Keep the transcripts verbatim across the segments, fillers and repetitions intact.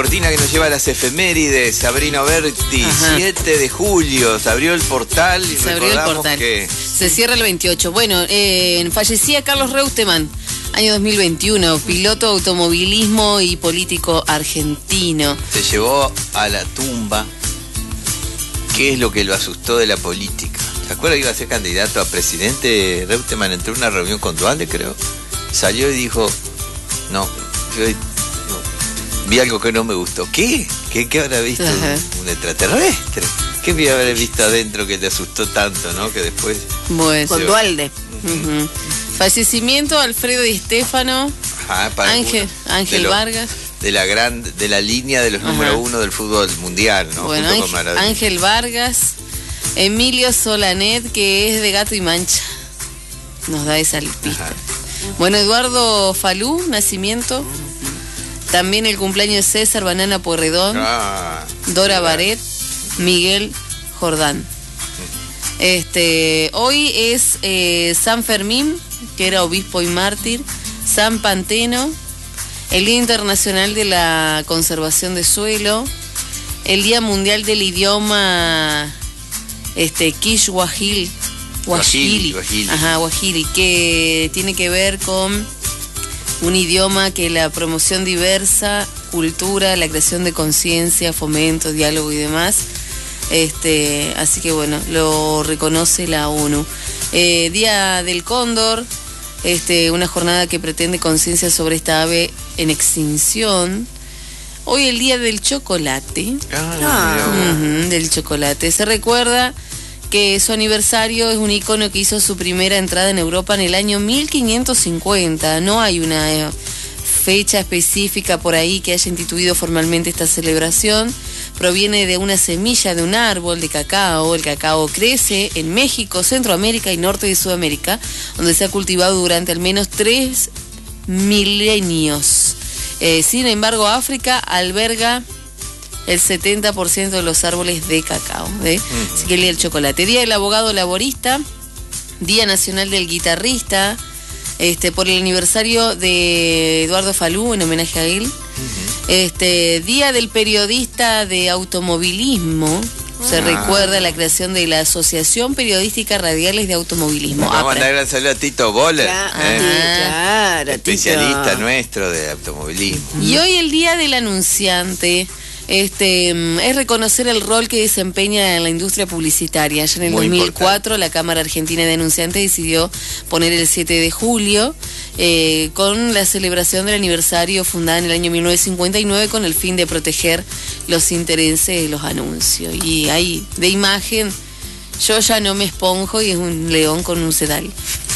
Cortina que nos lleva a las efemérides, Sabrina Berti, Ajá. siete de julio, se abrió el portal y se abrió el portal. Que... Se cierra el veintiocho. Bueno, eh, fallecía Carlos Reutemann, año dos mil veintiuno, piloto de automovilismo y político argentino. Se llevó a la tumba. ¿Qué es lo que lo asustó de la política? ¿Se acuerda que iba a ser candidato a presidente? Reutemann entró en una reunión con Duhalde, creo. Salió y dijo, no, yo no, vi algo que no me gustó. ¿Qué? ¿Qué, qué habrá visto un, un extraterrestre? ¿Qué voy a haber visto adentro que le asustó tanto, no? Que después... Bueno, con Duhalde. Uh-huh. Fallecimiento, Alfredo Di Stéfano, Ajá, Ángel, Ángel de lo, Vargas. De la gran, de la línea de los Ajá. número uno del fútbol mundial, ¿no? Bueno, Junto Ángel, con Ángel Vargas, Emilio Solanet, que es de Gato y Mancha. Nos da esa pista. Ajá. Bueno, Eduardo Falú, nacimiento. También el cumpleaños de César Banana Porredón, ah, Dora claro. Baret, Miguel Jordán. Este, hoy es eh, San Fermín, que era obispo y mártir, San Panteno, el Día Internacional de la Conservación de Suelo, el Día Mundial del Idioma este, Kishwahili, Wahili, ajá, Wahili, que tiene que ver con un idioma que la promoción diversa, cultura, la creación de conciencia, fomento, diálogo y demás. Este, así que bueno, lo reconoce la ONU. Eh, Día del Cóndor, este, una jornada que pretende conciencia sobre esta ave en extinción. Hoy el Día del Chocolate. Ah, uh-huh, del chocolate. Se recuerda que su aniversario es un icono que hizo su primera entrada en Europa en el año mil quinientos cincuenta. No hay una fecha específica por ahí que haya instituido formalmente esta celebración. Proviene de una semilla de un árbol de cacao. El cacao crece en México, Centroamérica y norte de Sudamérica, donde se ha cultivado durante al menos tres milenios. Eh, sin embargo, África alberga el setenta por ciento de los árboles de cacao. ¿eh? Uh-huh. Así que el día del chocolate. Día del abogado laborista, Día nacional del guitarrista, este, por el aniversario de Eduardo Falú, en homenaje a él. Uh-huh. Este, Día del periodista de automovilismo. Se ah. recuerda la creación de la Asociación Periodística Radiales de Automovilismo. Vamos a mandar gran saludo a Tito Boller, claro, ¿eh? claro, especialista Tito. nuestro de automovilismo. Y hoy el Día del Anunciante. Este, es reconocer el rol que desempeña en la industria publicitaria. Ya en el Muy dos mil cuatro importante. La Cámara Argentina de Anunciantes decidió poner el siete de julio eh, con la celebración del aniversario fundada en el año mil novecientos cincuenta y nueve con el fin de proteger los intereses de los anuncios. Y ahí, de imagen, yo ya no me esponjo y es un león con un sedal.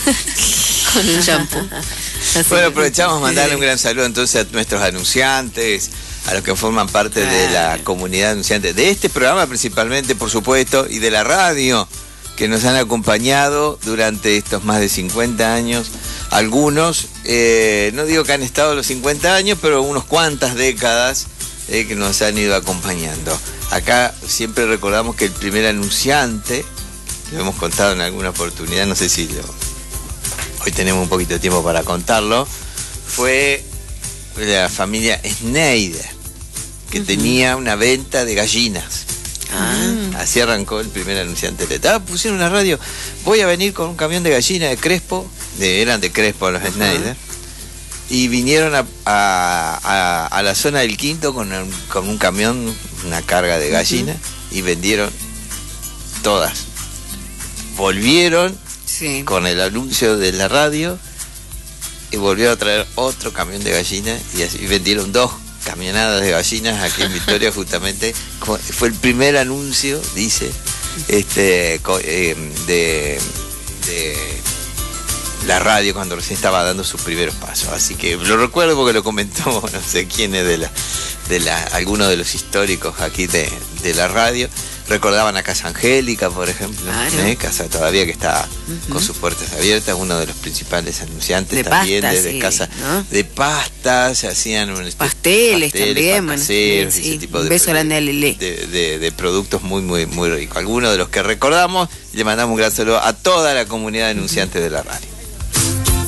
Con un shampoo. Así bueno, aprovechamos mandarle un gran saludo entonces a nuestros anunciantes, a los que forman parte claro. de la comunidad anunciante, de este programa principalmente, por supuesto, y de la radio, que nos han acompañado durante estos más de cincuenta años. Algunos, eh, no digo que han estado los cincuenta años, pero unos cuantas décadas eh, que nos han ido acompañando. Acá siempre recordamos que el primer anunciante, lo hemos contado en alguna oportunidad, no sé si lo, hoy tenemos un poquito de tiempo para contarlo, fue la familia Schneider, que uh-huh. tenía una venta de gallinas. Ah. Así arrancó el primer anunciante. Ah, pusieron una radio, voy a venir con un camión de gallinas de Crespo, de, eran de Crespo los uh-huh. Schneider, y vinieron a, a, a, a la zona del Quinto con un, con un camión, una carga de gallinas, uh-huh. y vendieron todas. Volvieron sí. con el anuncio de la radio y volvieron a traer otro camión de gallinas y así y vendieron dos camionadas de gallinas aquí en Victoria. Justamente fue el primer anuncio, dice, este eh, de, de la radio cuando recién estaba dando sus primeros pasos. Así que lo recuerdo porque lo comentó, no sé quién es de la, de la, alguno de los históricos aquí de, de la radio. Recordaban a Casa Angélica, por ejemplo, claro. ¿eh? Casa todavía que está uh-huh. con sus puertas abiertas, uno de los principales anunciantes de también, pastas, desde sí, casa ¿no? de pastas, se hacían un pasteles, pasteles también, caseros, sí, ese tipo un de, beso grande a Lelé. De, de, de productos muy, muy, muy ricos. Algunos de los que recordamos, le mandamos un gran saludo a toda la comunidad de anunciantes uh-huh. de la radio.